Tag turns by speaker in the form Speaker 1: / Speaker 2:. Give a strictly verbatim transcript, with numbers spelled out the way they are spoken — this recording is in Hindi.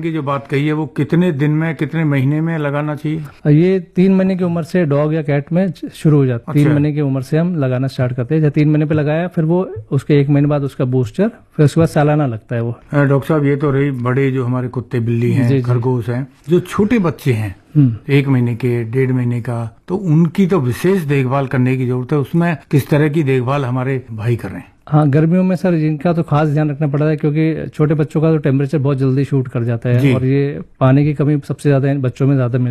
Speaker 1: की जो बात कही है वो कितने दिन में, कितने महीने में लगाना चाहिए?
Speaker 2: ये तीन महीने की उम्र से डॉग या कैट में शुरू हो जाता है। तीन महीने की उम्र से हम लगाना स्टार्ट करते हैं। जब तीन महीने पे लगाया फिर वो उसके एक महीने बाद उसका बूस्टर, फिर उसके बाद सालाना लगता है वो।
Speaker 1: डॉक्टर साहब ये तो रही बड़े जो हमारे कुत्ते बिल्ली हैं, खरगोश हैं, जो छोटे बच्चे हैं एक महीने के, डेढ़ महीने का, तो उनकी तो विशेष देखभाल करने की जरूरत है। उसमें किस तरह की देखभाल हमारे भाई कर रहे हैं?
Speaker 2: हाँ, गर्मियों में सर इनका तो खास ध्यान रखना पड़ता है क्योंकि छोटे बच्चों का तो टेम्परेचर बहुत जल्दी शूट कर जाता है और ये पानी की कमी सबसे ज्यादा बच्चों में ज्यादा